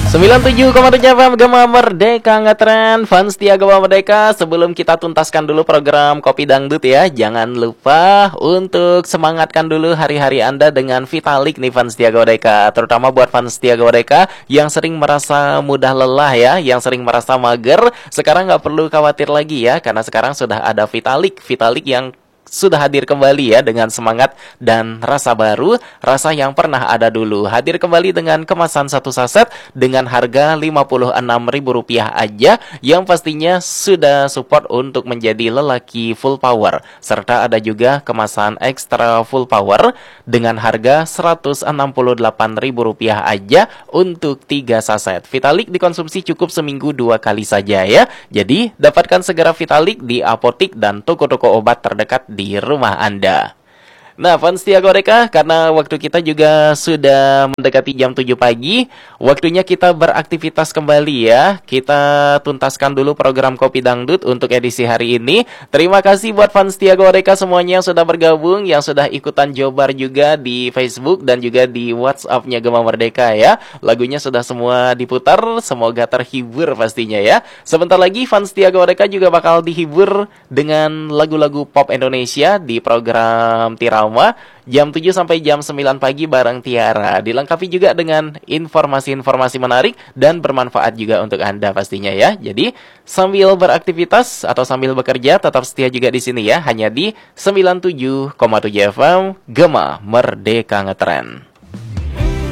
97,7 FM Gema Merdeka ngetren fans setia Gema Merdeka. Sebelum kita tuntaskan dulu program Kopi Dangdut ya, jangan lupa untuk semangatkan dulu hari-hari Anda dengan Vitalik nih fans setia Gema Merdeka. Terutama buat fans setia Gema Merdeka yang sering merasa mudah lelah ya, yang sering merasa mager. Sekarang nggak perlu khawatir lagi ya, karena sekarang sudah ada Vitalik yang sudah hadir kembali ya dengan semangat dan rasa baru, rasa yang pernah ada dulu. Hadir kembali dengan kemasan satu saset dengan harga Rp56.000 aja, yang pastinya sudah support untuk menjadi lelaki full power. Serta ada juga kemasan ekstra full power dengan harga Rp168.000 aja untuk 3 saset. Vitalik dikonsumsi cukup seminggu 2 kali saja ya. Jadi dapatkan segera Vitalik di apotik dan toko-toko obat terdekat di rumah Anda. Nah, fans setia Goreka, karena waktu kita juga sudah mendekati jam 7 pagi, waktunya kita beraktivitas kembali ya. Kita tuntaskan dulu program Kopi Dangdut untuk edisi hari ini. Terima kasih buat fans setia Goreka semuanya yang sudah bergabung, yang sudah ikutan jobar juga di Facebook dan juga di WhatsApp-nya Gema Merdeka ya. Lagunya sudah semua diputar, semoga terhibur pastinya ya. Sebentar lagi fans setia Goreka juga bakal dihibur dengan lagu-lagu pop Indonesia di program Tirama jam 7 sampai jam 9 pagi bareng Tiara. Dilengkapi juga dengan informasi-informasi menarik dan bermanfaat juga untuk Anda pastinya ya. Jadi sambil beraktivitas atau sambil bekerja tetap setia juga di sini ya, hanya di 97,7 FM Gema Merdeka Ngetren.